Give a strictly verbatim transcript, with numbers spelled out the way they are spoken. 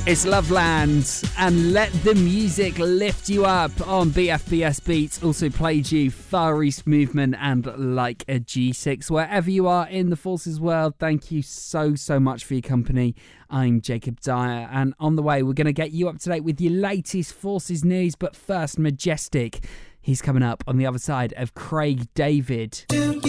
It's Loveland and Let the Music Lift You Up on B F B S Beats. Also played you Far East Movement and Like a G six. Wherever you are in the Forces world, thank you so, so much for your company. I'm Jacob Dyer, and on the way, we're going to get you up to date with your latest Forces news. But first, Majestic. He's coming up on the other side of Craig David.